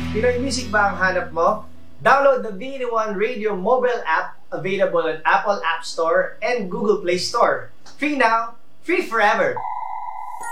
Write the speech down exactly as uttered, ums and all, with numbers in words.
Pinoy Music ba ang hanap mo? Download the V eighty-one Radio mobile app available on Apple App Store and Google Play Store. Free now, free forever!